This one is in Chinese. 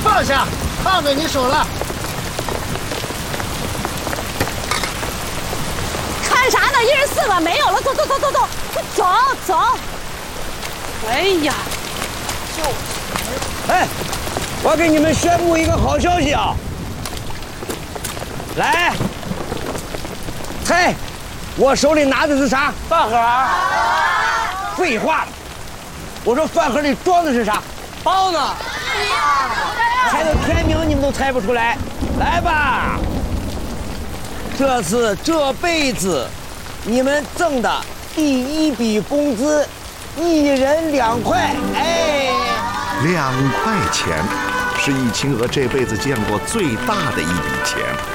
放下，放在你手了。 看啥呢？一人4个，没有了，走，走。哎呀， 哎，我给你们宣布一个好消息啊！来，猜，我手里拿的是啥？ 饭盒。 废话，我说饭盒里装的是啥？ 包子。 猜到天明你们都猜不出来，来吧！这次这辈子你们挣的第1笔工资，1人2块，哎 ，2块钱是易清娥这辈子见过最大的一笔钱。